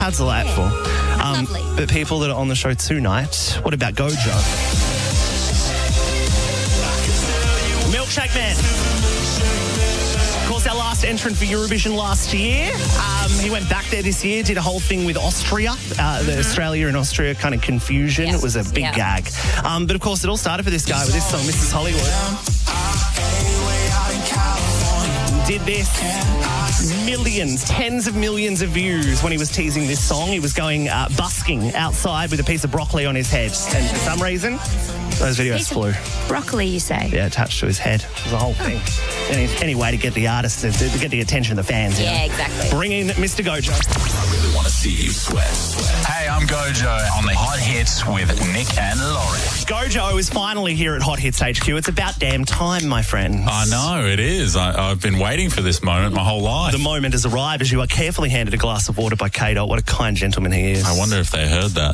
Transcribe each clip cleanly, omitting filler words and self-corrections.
How delightful. Lovely. But people that are on the show tonight, what about Gojo? Milkshake Man. Of course, our last entrant for Eurovision last year. He went back there this year, did a whole thing with Austria, the Australia and Austria kind of confusion. Yes. It was a big gag. But of course, it all started for this guy with this song, Mrs. Hollywood. Did this. Millions, tens of millions of views when he was teasing this song. He was going busking outside with a piece of broccoli on his head. And for some reason, those videos flew. Broccoli, you say? Yeah, attached to his head. It was a whole thing. Any way to get the artists, to get the attention of the fans. Yeah, you know? exactly. Bring in Mr. Gojo. I really want to see you sweat. Hey, I'm Gojo on the Hot Hits with Nick and Lauren. Gojo is finally here at Hot Hits HQ. It's about damn time, my friends. I know, it is. I've been waiting for this moment my whole life. The moment has arrived as you are carefully handed a glass of water by K-Dot. What a kind gentleman he is. I wonder if they heard that.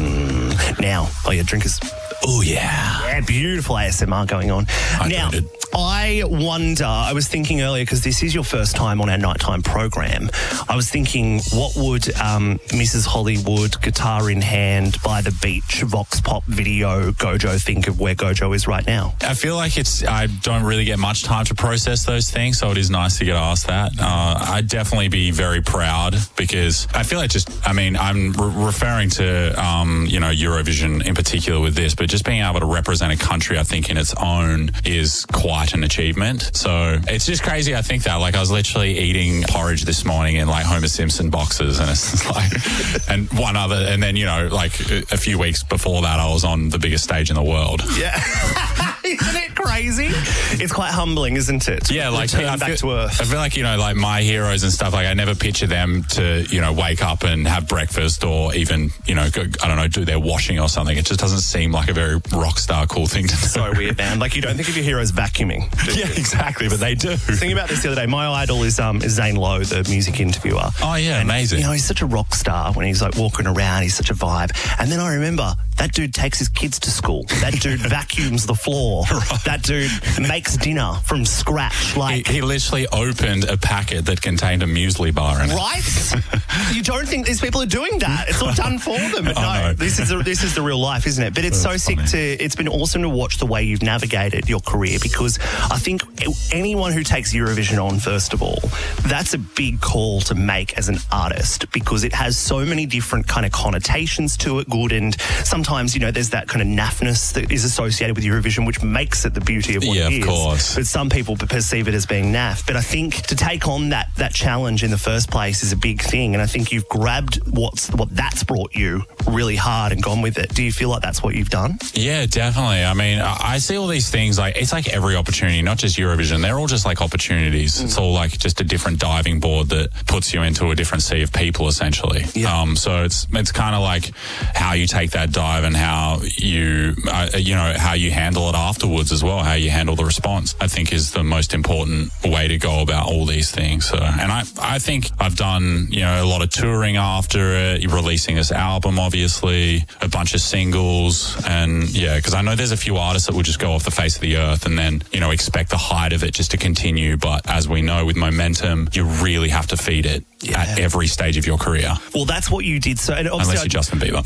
Now, drinkers. Oh, yeah. Yeah, beautiful ASMR going on. Now, did. I wonder, I was thinking earlier, because this is your first time on our nighttime program, I was thinking, what would Mrs. Hollywood, guitar in hand, by the beach, Vox Pop video Gojo think of where Gojo is right now? I feel like I don't really get much time to process those things, so it is nice to get asked that. I'd definitely be very proud because I feel like I'm referring to, Eurovision in particular with this, but just being able to represent a country, I think, in its own is quite an achievement. So it's just crazy. I think that, like, I was literally eating porridge this morning in like Homer Simpson boxes, and it's like, and one other, and then, like a few weeks before that, I was on the biggest stage in the world. Yeah. Isn't it crazy? It's quite humbling, isn't it? Yeah, like Return back to earth. I feel like, like my heroes and stuff, like I never picture them to, wake up and have breakfast or even, go, I don't know, do their washing or something. It just doesn't seem like a very rock star cool thing to do. So weird, man. Like, you don't think of your heroes vacuuming. Yeah, exactly, but they do. Thinking about this the other day, my idol is Zane Lowe, the music interviewer. Oh, yeah, and, amazing. He's such a rock star when he's like walking around. He's such a vibe. And then I remember that dude takes his kids to school. That dude vacuums the floor. Right. That dude makes dinner from scratch. Like he literally opened a packet that contained a muesli bar in it. Right? You don't think these people are doing that? It's all done for them. But no, this is the real life, isn't it? But it's so sick it's been awesome to watch the way you've navigated your career, because I think anyone who takes Eurovision on, first of all, that's a big call to make as an artist, because it has so many different kind of connotations to it, good, and sometimes, there's that kind of naffness that is associated with Eurovision, which makes it the beauty of what it is. Yeah, of course. But some people perceive it as being naff. But I think to take on that challenge in the first place is a big thing, and I think you've grabbed what that's brought you really hard and gone with it. Do you feel like that's what you've done? Yeah, definitely. I mean, I see all these things like, it's like every opportunity, not just Eurovision. They're all just like opportunities. It's all like just a different diving board that puts you into a different sea of people, essentially. Yeah. So it's kind of like how you take that dive and how you, how you handle it afterwards as well, how you handle the response, I think is the most important way to go about all these things. So, and I think I've done, a lot of touring after it, releasing this album, obviously, a bunch of singles, and yeah, because I know there's a few artists that will just go off the face of the earth and then, expect the height of it just to continue. But as we know, with momentum, you really have to feed it at every stage of your career. Well, that's what you did. So, and unless you're Justin Bieber.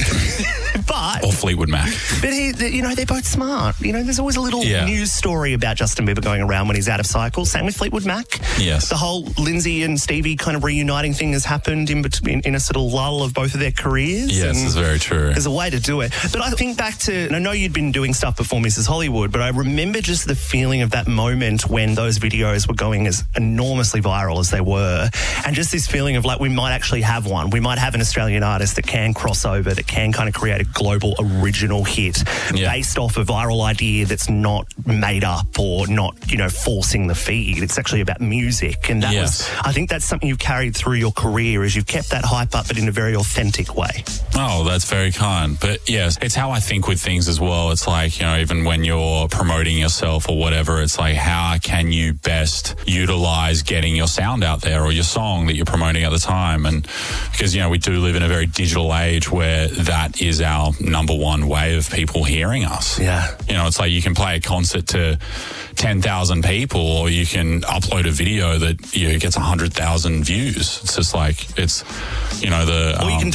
But or Fleetwood Mac. But they're both smart. There's always a little news story about Justin Bieber going around when he's out of cycle. Same with Fleetwood Mac. Yes. The whole Lindsay and Stevie kind of reuniting thing has happened in a sort of lull of both of their careers. Yes, it's very true. There's a way to do it. But I think back to, and I know you'd been doing stuff before Mrs. Hollywood, but I remember just the feeling of that moment when those videos were going as enormously viral as they were, and just this feeling of like, we might actually have one. We might have an Australian artist that can cross over, that can kind of create a global original hit based off a viral idea that's not made up or not, forcing the feed. It's actually about music. And that was, I think that's something you've carried through your career, is you've kept that hype up, but in a very authentic way. Oh, that's very kind. But yes, it's how I think with things as well. It's like, even when you're promoting yourself or whatever, it's like, how can you best utilize getting your sound out there or your song that you're promoting phoning at the time. And because, we do live in a very digital age where that is our number one way of people hearing us. Yeah. It's like you can play a concert to 10,000 people, or you can upload a video that gets 100,000 views. It's just like, or you can